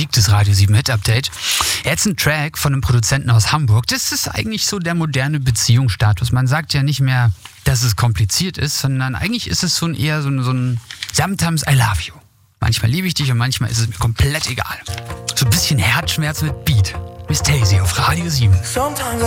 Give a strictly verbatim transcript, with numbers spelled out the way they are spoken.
Musik des Radio sieben Hit Update. Jetzt ein Track von einem Produzenten aus Hamburg. Das ist eigentlich so der moderne Beziehungsstatus. Man sagt ja nicht mehr, dass es kompliziert ist, sondern eigentlich ist es so ein eher so ein, so ein Sometimes I love you. Manchmal liebe ich dich und manchmal ist es mir komplett egal. So ein bisschen Herzschmerz mit Beat. Miss Daisy auf Radio sieben.